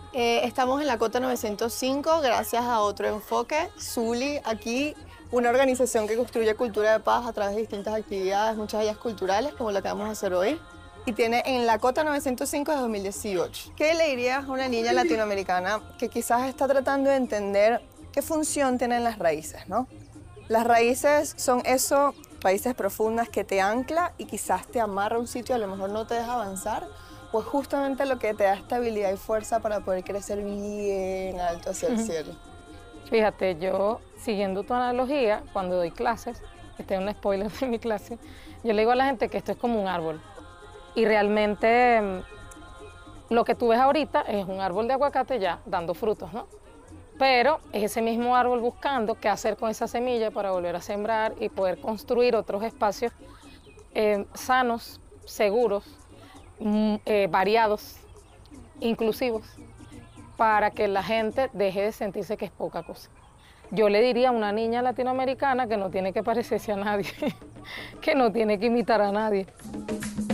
Estamos en la Cota 905 gracias a Otro Enfoque, Zuli, aquí una organización que construye cultura de paz a través de distintas actividades, muchas de ellas culturales, como la que vamos a hacer hoy. Y tiene en la Cota 905 de 2018. ¿Qué le dirías a una niña latinoamericana que quizás está tratando de entender qué función tienen las raíces, ¿no? Las raíces son eso, raíces profundas que te ancla y quizás te amarra a un sitio, a lo mejor no te deja avanzar, pues justamente lo que te da estabilidad y fuerza para poder crecer bien alto hacia el cielo. Fíjate, yo, siguiendo tu analogía, cuando doy clases, este es un spoiler de mi clase, yo le digo a la gente que esto es como un árbol. Y realmente lo que tú ves ahorita es un árbol de aguacate ya dando frutos, ¿no? Pero es ese mismo árbol buscando qué hacer con esa semilla para volver a sembrar y poder construir otros espacios sanos, seguros, variados, inclusivos, para que la gente deje de sentirse que es poca cosa. Yo le diría a una niña latinoamericana que no tiene que parecerse a nadie, que no tiene que imitar a nadie.